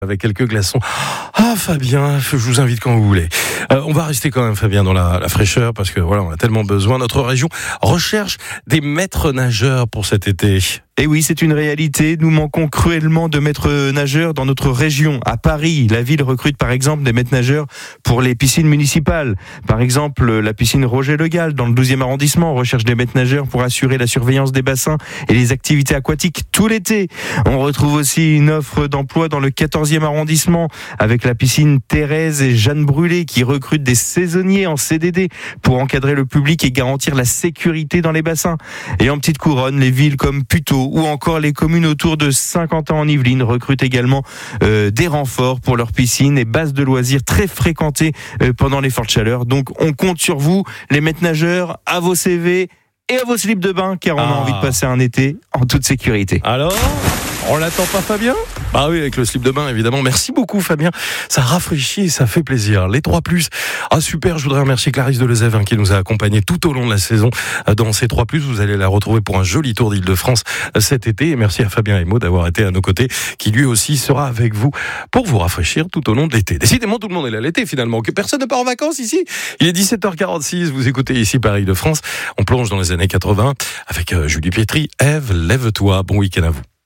avec quelques glaçons. Ah Fabien, je vous invite quand vous voulez. On va rester quand même Fabien dans la fraîcheur parce que voilà, on a tellement besoin. Notre région recherche des maîtres nageurs pour cet été. Et oui, c'est une réalité. Nous manquons cruellement de maîtres nageurs dans notre région. À Paris, la ville recrute par exemple des maîtres nageurs pour les piscines municipales. Par exemple, la piscine Roger Le Gall dans le 12e arrondissement recherche des maîtres nageurs pour assurer la surveillance des bassins et les activités aquatiques tout l'été. On retrouve aussi une offre d'emploi dans le 14e arrondissement avec la piscine Thérèse et Jeanne Brûlé qui recrutent des saisonniers en CDD pour encadrer le public et garantir la sécurité dans les bassins. Et en petite couronne, les villes comme Puteaux ou encore les communes autour de Saint-Quentin en Yvelines recrutent également des renforts pour leurs piscines et bases de loisirs très fréquentées pendant les fortes chaleurs. Donc on compte sur vous, les maîtres nageurs, à vos CV et à vos slips de bain, car on a envie de passer un été en toute sécurité. Alors, on l'attend pas Fabien ? Bah oui, avec le slip de bain évidemment. Merci beaucoup Fabien, ça rafraîchit et ça fait plaisir. Les 3+, ah super, je voudrais remercier Clarisse Delezève qui nous a accompagnés tout au long de la saison dans ces 3+. Vous allez la retrouver pour un joli tour d'Île-de-France cet été. Et merci à Fabien Emo d'avoir été à nos côtés, qui lui aussi sera avec vous pour vous rafraîchir tout au long de l'été. Décidément, tout le monde est là l'été finalement, que personne ne part en vacances ici. Il est 17h46, vous écoutez ici Paris de France. On plonge dans les années 80 avec Julie Pietri. Ève, lève-toi, bon week-end à vous.